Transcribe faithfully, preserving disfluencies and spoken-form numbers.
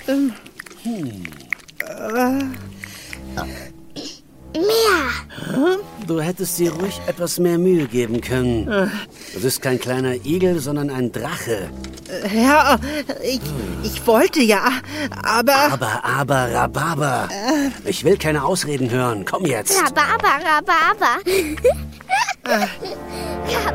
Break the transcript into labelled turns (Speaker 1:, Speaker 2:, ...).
Speaker 1: Ähm.
Speaker 2: Hm.
Speaker 1: Äh.
Speaker 3: Mehr.
Speaker 2: Du hättest dir ruhig etwas mehr Mühe geben können. Du bist kein kleiner Igel, sondern ein Drache.
Speaker 1: Ja, ich, ich wollte ja, aber...
Speaker 2: Aber, aber, Rhabarber. Ich will keine Ausreden hören. Komm jetzt.
Speaker 3: Rhabarber, Rhabarber.